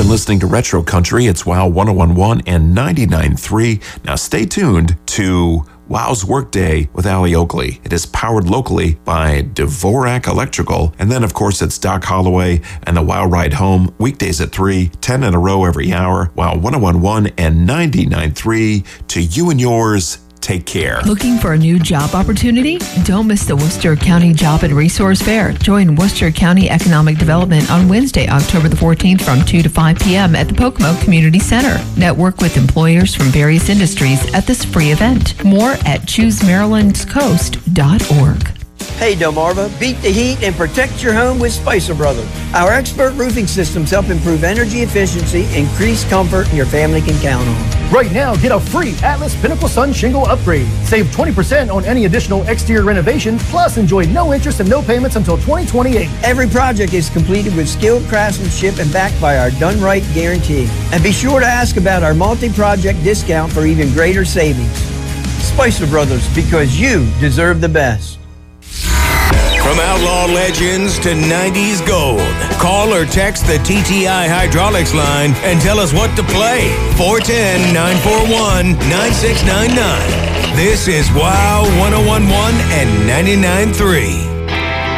been listening to Retro Country. It's WOW 1011 and 99.3. Now stay tuned to WOW's Workday with Allie Oakley. It is powered locally by Dvorak Electrical. And then, of course, it's Doc Holloway and the WOW Ride Home, weekdays at 3, 10 in a row every hour. WOW 1011 and 99.3. To you and yours, take care. Looking for a new job opportunity? Don't miss the Worcester County Job and Resource Fair. Join Worcester County Economic Development on Wednesday, October the 14th from 2 to 5 p.m. at the Pocomo Community Center. Network with employers from various industries at this free event. More at ChooseMarylandCoast.org. Hey Delmarva, beat the heat and protect your home with Spicer Brothers. Our expert roofing systems help improve energy efficiency, increase comfort, and your family can count on. Right now, get a free Atlas Pinnacle Sun shingle upgrade. Save 20% on any additional exterior renovation, plus enjoy no interest and no payments until 2028. Every project is completed with skilled craftsmanship and backed by our Done Right guarantee. And be sure to ask about our multi-project discount for even greater savings. Spicer Brothers, because you deserve the best. From outlaw legends to 90s gold. Call or text the TTI Hydraulics line and tell us what to play. 410-941-9699. This is WOW 1011 and 99.3.